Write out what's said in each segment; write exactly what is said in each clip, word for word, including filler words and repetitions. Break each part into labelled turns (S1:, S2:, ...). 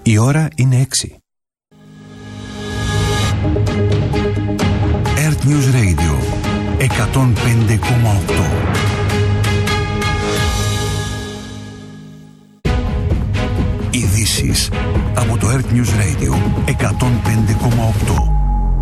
S1: Η ώρα είναι έξι. Earth News Radio εκατόν πέντε κόμμα οκτώ. Ειδήσεις από το Earth News Radio εκατόν πέντε κόμμα οκτώ.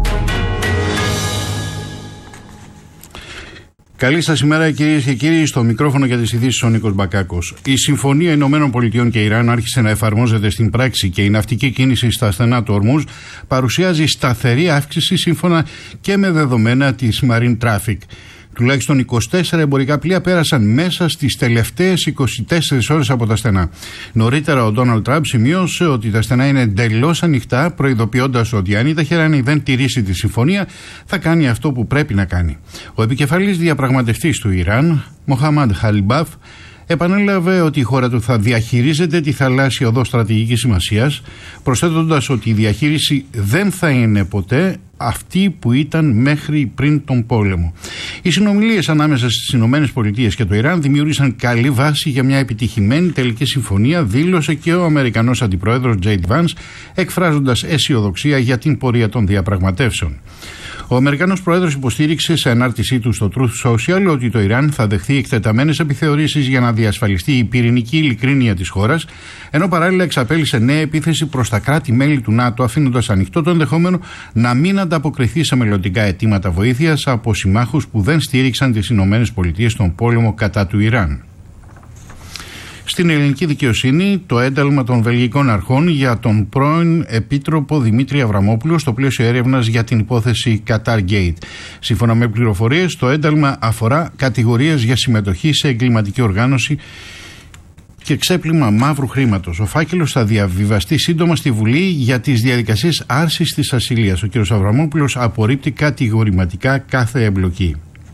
S2: Καλή σας ημέρα, κυρίες και κύριοι. Στο μικρόφωνο για τις ειδήσεις ο Νίκος Μπακάκος. Η Συμφωνία Ηνωμένων Πολιτειών και Ιράν άρχισε να εφαρμόζεται στην πράξη και η ναυτική κίνηση στα στενά του Ορμούζ παρουσιάζει σταθερή αύξηση σύμφωνα και με δεδομένα της Marine Traffic. Τουλάχιστον είκοσι τέσσερα εμπορικά πλοία πέρασαν μέσα στις τελευταίες είκοσι τέσσερις ώρες από τα στενά. Νωρίτερα ο Ντόναλντ Τραμπ σημείωσε ότι τα στενά είναι εντελώς ανοιχτά, προειδοποιώντας ότι αν η Τεχεράνη δεν τηρήσει τη συμφωνία θα κάνει αυτό που πρέπει να κάνει. Ο επικεφαλής διαπραγματευτής του Ιράν, Μοχαμάντ Χαλιμπάφ, επανέλαβε ότι η χώρα του θα διαχειρίζεται τη θαλάσσια οδό στρατηγικής σημασίας, προσθέτοντας ότι η διαχείριση δεν θα είναι ποτέ αυτή που ήταν μέχρι πριν τον πόλεμο. Οι συνομιλίες ανάμεσα στις Ηνωμένες Πολιτείες και το Ιράν δημιούργησαν καλή βάση για μια επιτυχημένη τελική συμφωνία, δήλωσε και ο Αμερικανός Αντιπρόεδρος τζέι ντι Vance, εκφράζοντας αισιοδοξία για την πορεία των διαπραγματεύσεων. Ο Αμερικανός Πρόεδρος υποστήριξε σε ανάρτησή του στο Truth Social ότι το Ιράν θα δεχθεί εκτεταμένες επιθεωρήσεις για να διασφαλιστεί η πυρηνική ειλικρίνεια της χώρας, ενώ παράλληλα εξαπέλυσε νέα επίθεση προς τα κράτη-μέλη του ΝΑΤΟ, αφήνοντας ανοιχτό το ενδεχόμενο να μην ανταποκριθεί σε μελλοντικά αιτήματα βοήθειας από συμμάχους που δεν στήριξαν τις Ηνωμένες Πολιτείες στον πόλεμο κατά του Ιράν. Στην ελληνική δικαιοσύνη, το ένταλμα των βελγικών αρχών για τον πρώην Επίτροπο Δημήτρη Αβραμόπουλο στο πλαίσιο έρευνας για την υπόθεση Qatar Gate. Σύμφωνα με πληροφορίες, το ένταλμα αφορά κατηγορίες για συμμετοχή σε εγκληματική οργάνωση και ξέπλυμα μαύρου χρήματος. Ο φάκελος θα διαβιβαστεί σύντομα στη Βουλή για τις διαδικασίες άρσης της ασυλίας. Ο κ. Αβραμόπουλος απορρίπτει κατηγορηματικά κάθε εμπλοκή.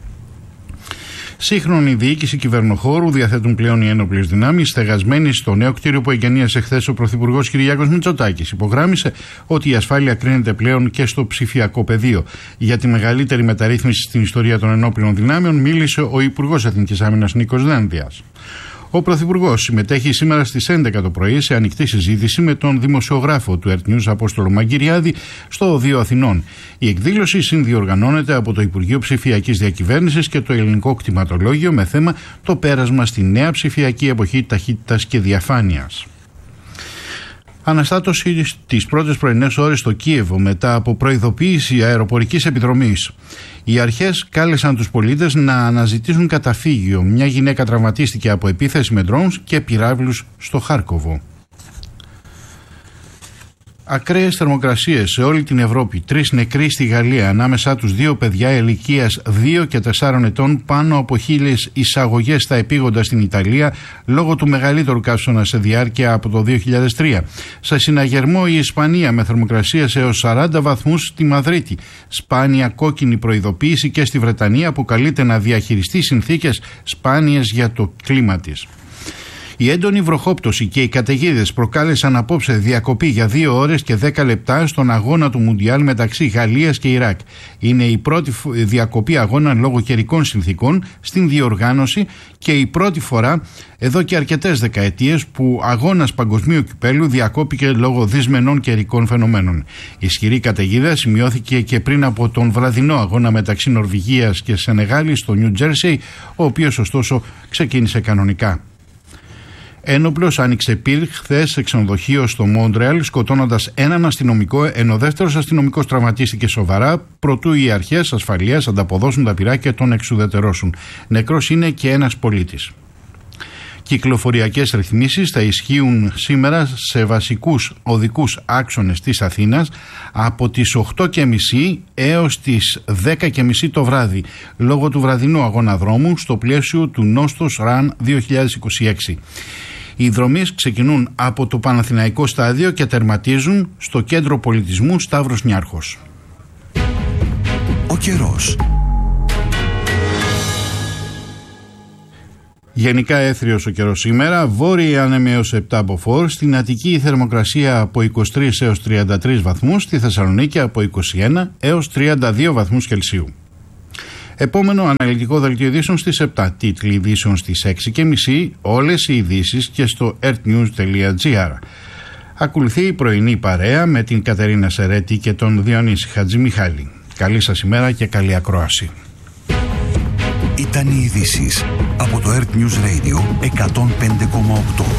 S2: Σύγχρονη διοίκηση κυβερνοχώρου διαθέτουν πλέον οι ένοπλες δυνάμεις, στεγασμένοι στο νέο κτίριο που εγκαινίασε χθες ο Πρωθυπουργός Κυριάκος Μητσοτάκης. Υπογράμμισε ότι η ασφάλεια κρίνεται πλέον και στο ψηφιακό πεδίο. Για τη μεγαλύτερη μεταρρύθμιση στην ιστορία των ενόπλων δυνάμεων μίλησε ο Υπουργός Εθνικής Άμυνας Νίκος Δένδιας. Ο Πρωθυπουργός συμμετέχει σήμερα στις έντεκα το πρωί σε ανοιχτή συζήτηση με τον δημοσιογράφο του Earth News Απόστολο Μαγκυριάδη στο Οδείο Αθηνών. Η εκδήλωση συνδιοργανώνεται από το Υπουργείο Ψηφιακής Διακυβέρνησης και το Ελληνικό Κτηματολόγιο με θέμα το πέρασμα στη νέα ψηφιακή εποχή ταχύτητας και διαφάνειας. Αναστάτωση τις πρώτες πρωινές ώρες στο Κίεβο μετά από προειδοποίηση αεροπορικής επιδρομής. Οι αρχές κάλεσαν τους πολίτες να αναζητήσουν καταφύγιο. Μια γυναίκα τραυματίστηκε από επίθεση με ντρόουνς και πυράβλους στο Χάρκοβο. Ακραίες θερμοκρασίες σε όλη την Ευρώπη. Τρεις νεκροί στη Γαλλία, ανάμεσά τους δύο παιδιά ηλικίας δύο και τεσσάρων ετών, πάνω από χίλιες εισαγωγές στα επίγοντα στην Ιταλία λόγω του μεγαλύτερου καύσωνα σε διάρκεια από το δύο χιλιάδες τρία. Σε συναγερμό η Ισπανία με θερμοκρασίες έως σαράντα βαθμούς στη Μαδρίτη. Σπάνια κόκκινη προειδοποίηση και στη Βρετανία που καλείται να διαχειριστεί συνθήκες σπάνιες για το κλίμα της. Η έντονη βροχόπτωση και οι καταιγίδες προκάλεσαν απόψε διακοπή για δύο ώρες και δέκα λεπτά στον αγώνα του Μουντιάλ μεταξύ Γαλλίας και Ιράκ. Είναι η πρώτη διακοπή αγώνα λόγω καιρικών συνθήκων στην διοργάνωση και η πρώτη φορά εδώ και αρκετές δεκαετίες που αγώνας παγκοσμίου κυπέλου διακόπηκε λόγω δυσμενών καιρικών φαινομένων. Η ισχυρή καταιγίδα σημειώθηκε και πριν από τον βραδινό αγώνα μεταξύ Νορβηγίας και Σενεγάλης στο Νιου Τζέρσεϊ, ο οποίος ωστόσο ξεκίνησε κανονικά. Ένοπλος άνοιξε πυρ χθες σε ξενοδοχείο στο Μόντρεαλ, σκοτώνοντας έναν αστυνομικό, ενώ δεύτερος αστυνομικός τραυματίστηκε σοβαρά, προτού οι αρχές ασφαλείας ανταποδώσουν τα πυρά και τον εξουδετερώσουν. Νεκρός είναι και ένας πολίτης. Κυκλοφοριακές ρυθμίσεις θα ισχύουν σήμερα σε βασικούς οδικούς άξονες της Αθήνας από τις οκτώ και μισή έως τις δέκα και μισή το βράδυ, λόγω του βραδινού αγώνα δρόμου στο πλαίσιο του Νόστος Run δύο χιλιάδες είκοσι έξι. Οι δρομείς ξεκινούν από το Παναθηναϊκό Στάδιο και τερματίζουν στο Κέντρο Πολιτισμού Σταύρος Νιάρχος.
S1: Ο καιρός.
S2: Γενικά έθριος ο καιρός σήμερα, βόρειοι άνεμοι έως επτά από φορ, στην Αττική η θερμοκρασία από είκοσι τρεις έως τριάντα τρεις βαθμούς, στη Θεσσαλονίκη από είκοσι ένα έως τριάντα δύο βαθμούς Κελσίου. Επόμενο αναλυτικό δελτίο ειδήσεων στις επτά, τίτλοι ειδήσεων στις έξι και μισή, όλες οι ειδήσεις και στο earthnews τελεία gr. Ακολουθεί η πρωινή παρέα με την Κατερίνα Σερέτη και τον Διονύση Χατζημιχάλη. Καλή σας ημέρα και καλή ακρόαση.
S1: Ήταν οι ειδήσεις από το Earth News Radio εκατόν πέντε κόμμα οκτώ.